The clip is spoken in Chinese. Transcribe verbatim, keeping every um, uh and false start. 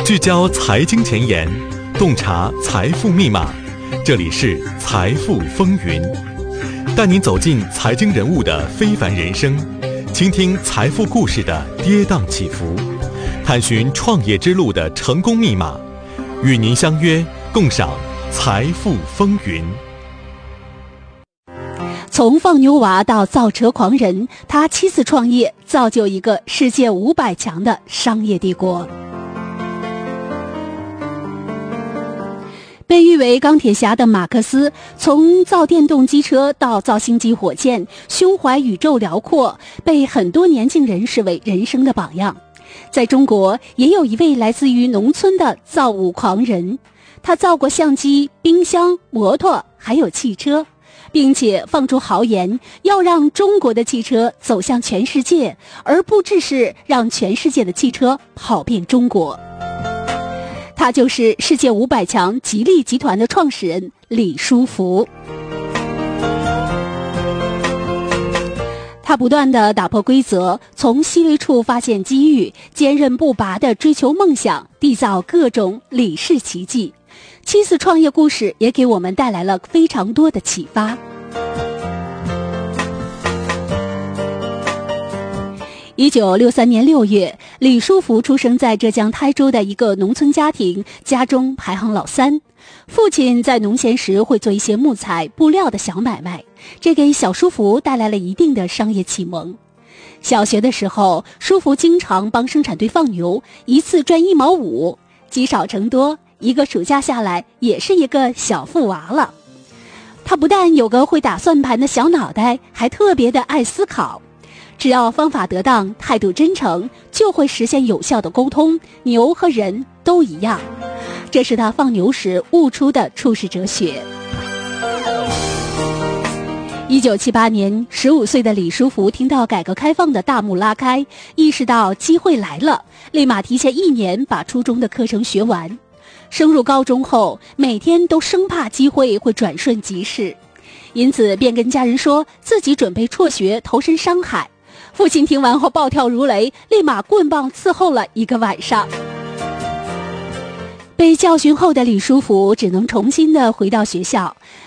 聚焦财经前沿，洞察财富密码。这里是财富风云，带您走进财经人物的非凡人生，倾听财富故事的跌宕起伏，探寻创业之路的成功密码。与您相约，共赏财富风云。 从放牛娃到造车狂人，他七次创业，造就一个世界五百强的商业帝国。被誉为钢铁侠的马克思，从造电动机车到造星际火箭，胸怀宇宙辽阔，被很多年轻人视为人生的榜样。在中国，也有一位来自于农村的造物狂人，他造过相机、冰箱、摩托，还有汽车，并且放出豪言，要让中国的汽车走向全世界，而不只是让全世界的汽车跑遍中国。他就是世界五百强吉利集团的创始人李书福。他不断地打破规则，从细微处发现机遇，坚韧不拔地追求梦想，缔造各种李氏奇迹。七次创业故事也给我们带来了非常多的启发。一九六三年六月，李书福出生在浙江台州的一个农村家庭，家中排行老三。父亲在农闲时会做一些木材、布料的小买卖，这给小书福带来了一定的商业启蒙。小学的时候，书福经常帮生产队放牛，一次赚一毛五，积少成多，一个暑假下来也是一个小富娃了。他不但有个会打算盘的小脑袋，还特别的爱思考。只要方法得当，态度真诚，就会实现有效的沟通，牛和人都一样。这是他放牛时悟出的处世哲学。一九七八年，十五岁的李书福听到改革开放的大幕拉开，意识到机会来了，立马提前一年把初中的课程学完。升入高中后，每天都生怕机会会转瞬即逝，因此便跟家人说自己准备辍学投身商海。父亲听完后暴跳如雷，立马棍棒伺候了一个晚上。被教训后的李书福只能重新的回到学校，